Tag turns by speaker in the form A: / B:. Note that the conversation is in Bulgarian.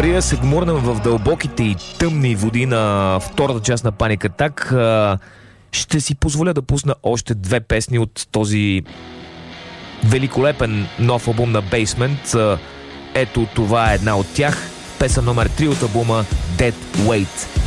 A: преди да се гмурнем в дълбоките и тъмни води на втората част на Panic Attack, ще си позволя да пусна още две песни от този великолепен нов албум на Basement. Ето, това е една от тях. Песен номер 3 от албума Dead Weight.